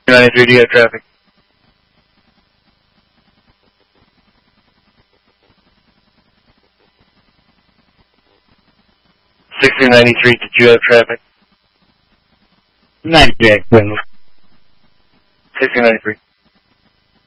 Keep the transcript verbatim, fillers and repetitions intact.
ninety-three, do you have traffic? sixteen ninety-three, did you have traffic? ninety-three, sixteen ninety-three.